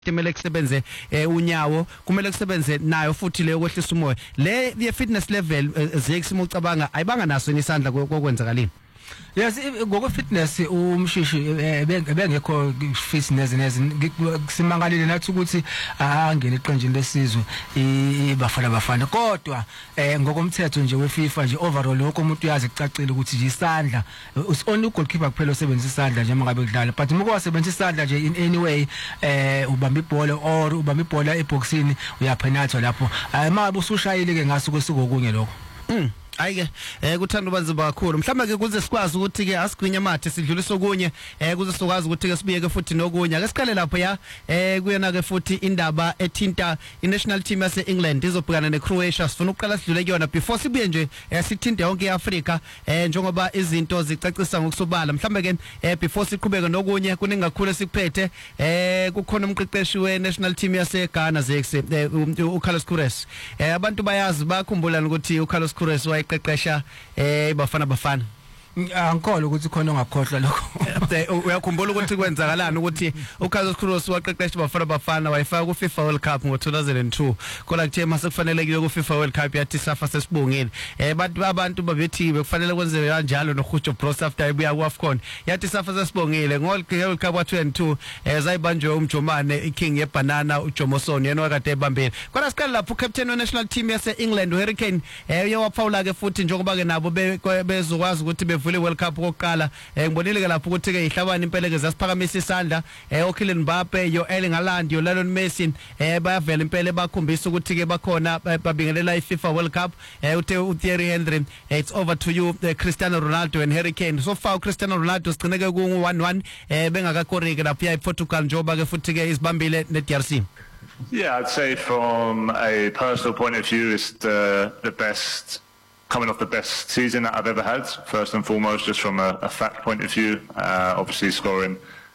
kumele kusebenze unyawo kumele kusebenze nayo futhi leyo kwehlisa umoya le fitness level zekisimo ucabanga ayibanga naso nisandla kokwenzakalini. Yes, ngoko fitness umshishi bengekho fitness simangalile nathi ukuthi angene eqenjini lesizwe ibafana kodwa ngokomthetho nje weFIFA nje overall wonke umuntu uyazi kucacile ukuthi nje isandla only goalkeeper kuphela osebenzisa isandla nje mangabe kudlala but uma wasebenzisa isandla nje in any way ubamba ibhola or ubamba ibhola eboxini uyapenalty lapho mangabe usushayile ke ngasuke sikokunye lokho. Ayike kuthanda ubanziba kakhulu mhlawumbe ke kuze sikwazi ukuthi ke asigwinye amathe sidlulise okunye kuze sikwazi ukuthi ke sibiyeke futhi nokunye ake siqale lapho ya kuyena ke futhi indaba ethinta iNational team yase England izobhekana neCroatia sifuna uqala sidlule kuyona before sibuye nje sithinte yonke iAfrika njengoba izinto zicacisa ngokusobala mhlawumbe ke before siqhubeke nokunye kuningi kakhulu esikuphethe kukhona umqeqeshi weNational team yase Ghana zexe uCarlos Queiroz abantu bayazi bakhumbula ukuthi uCarlos Queiroz wayeqeqesha bafana angikholwa ukuthi khona ongakhohlwa lokho uyakhumbula ukuthi kwenzakalani ukuthi uCarlos Queiroz waqeqesha bafana wayifaka ku FIFA World Cup ngo2002 kola kuthe mase kufanelekile ku FIFA World Cup yathi safa sesibongeni abantu babethi bekufanele kwenziwe kanjalo noHujo Bros after ibuya ku AFCON yathi safa sesibongile ngol Cup wa2002 zayibanjwe umjomane iking yebanana uJomoson yena wakade ebambile kodwa siqala lapho captain weNational team yase England uHarry Kane uyawaphawula ke futhi njengoba ke nabo bezokwazi ukuthi vule World Cup kokuqala ngibonile ke lapho ukuthi ke ihlabani impeleke zasiphakamisa isandla oKylian Mbappe yo Erling Haaland yo Lionel Messi bayavela impele bakhombisa ukuthi ke bakhona babingelela iFIFA World Cup uThierry Henry it's over to you Cristiano Ronaldo and Harry Kane so far Cristiano Ronaldo sigcineke ku 1-1 bengakakoreki lapho ya Portugal njoba ke futhi ke isibambile neDRC. Yeah, I'd say from a personal point of view it's the best coming off the best season that I've ever had, first and foremost, just from a fact point of view. Obviously scoring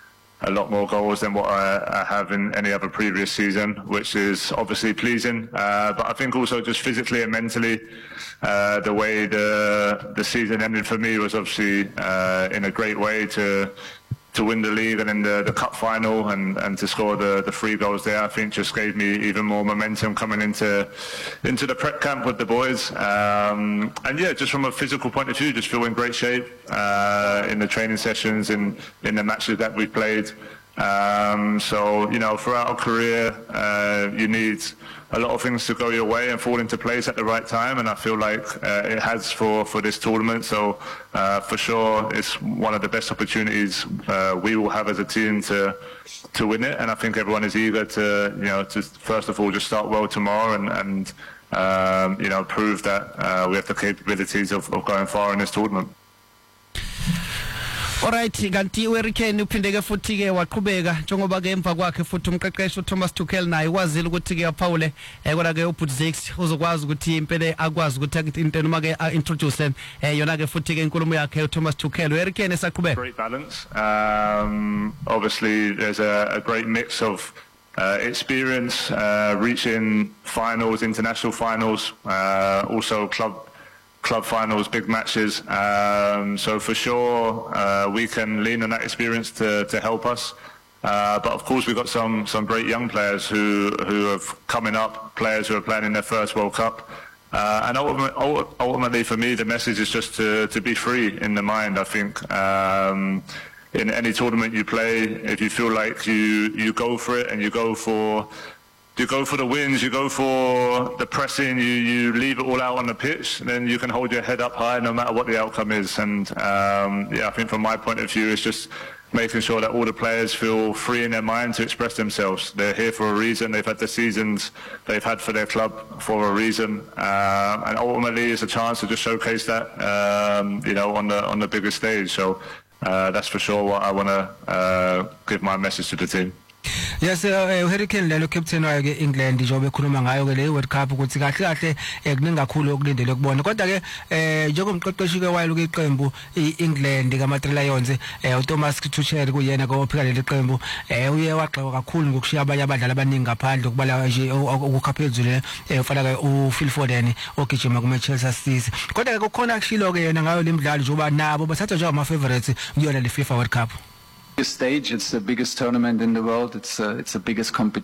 a lot more goals than what I have in any other previous season, which is obviously pleasing. But I think also just physically and mentally, the way the season ended for me was obviously in a great way to win the league and then the cup final and to score the 3 goals there, I think just gave me even more momentum coming into the prep camp with the boys. And yeah, just from a physical point of view, just feel in great shape in the training sessions and in the matches that we've played. So, you know, throughout our career, you need a lot of things to go your way and fall into place at the right time, and I feel like it has for this tournament. So for sure it's one of the best opportunities we will have as a team to win it, and I think everyone is eager to first of all just start well tomorrow and prove that we have the capabilities of going far in this tournament. Alright, kanti uHarry Kane uphindeke futhi ke waqhubeka njengoba ke emva kwakhe futhi umqeqeshi uThomas Tuchel naye wazile ukuthi ke aphawule kodwa ke uButzex uzokwazi ukuthi impela akwazi ukuthi into noma ke introduce yona ke futhi ke inkulumo yakhe uThomas Tuchel uHarry Kane esaqhubeka. Great balance. Obviously there's a great mix of experience reaching finals, international finals, also club finals, big matches. So for sure we can lean on that experience to help us. But of course we've got some great young players who have coming up, players who are playing in their first World Cup. And ultimately for me the message is just to be free in the mind. I think in any tournament you play, if you feel like you go for it and you go for the wins, you go for the pressing, you leave it all out on the pitch, then you can hold your head up high no matter what the outcome is. And I think from my point of view, it's just making sure that all the players feel free in their mind to express themselves. They're here for a reason. They've had the seasons they've had for their club for a reason. And ultimately, it's a chance to just showcase that, on the bigger stage. So that's for sure what I want to give my message to the team. Yes, uHarry Kane lelo captain wayo ke England njobe ekhuluma ngayo ke le World Cup ukuthi kahle kuningi kakhulu okulindele ukubona kodwa ke njengomqeqeshi ke wayo ke iqembu iEngland kaMatrix Lions uThomas Tuchel kuyena kophika leli qembu uye wagxeka kakhulu ngokushiya abanye abadlali abaningi ngaphandle ukubala nje ukukhaphezulu ufana ke uPhil Foden ogijima kuManchester City kodwa ke kukhona akushilo ke yena ngayo lemidlalo njoba nabo bathatha njengama favorites kuyona le FIFA World Cup. stage. It's the biggest tournament in the world. It's the biggest competition.